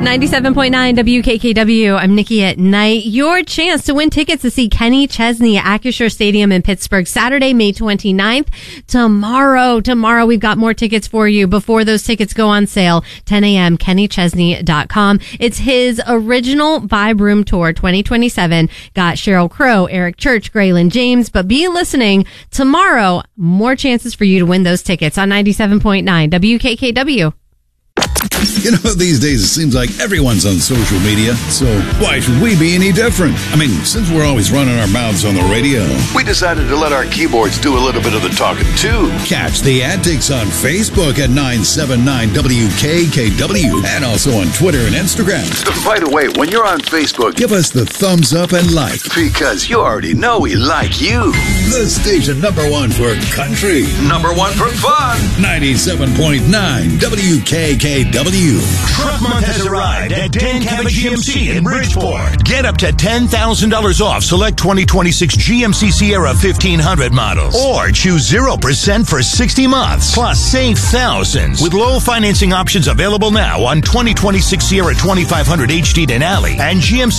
97.9 WKKW. I'm Nikki at Night. Your chance to win tickets to see Kenny Chesney at Acrisure Stadium in Pittsburgh, Saturday, May 29th. Tomorrow, we've got more tickets for you before those tickets go on sale. 10 a.m., KennyChesney.com. It's his original Vibe Room Tour 2027. Got Sheryl Crow, Eric Church, Graylin James. But be listening tomorrow. More chances for you to win those tickets on 97.9 WKKW. You know, these days it seems like everyone's on social media, so why should we be any different? I mean, since we're always running our mouths on the radio, we decided to let our keyboards do a little bit of the talking, too. Catch the antics on Facebook at 979WKKW and also on Twitter and Instagram. By the way, when you're on Facebook, give us the thumbs up and like. Because you already know we like you. The station #1 for country. #1 for fun. 97.9 WKKW. Truck Month has arrived at Dan Cabot GMC in Bridgeport. Get up to $10,000 off select 2026 GMC Sierra 1500 models. Or choose 0% for 60 months. Plus, save thousands with low financing options available now on 2026 Sierra 2500 HD Denali and GMC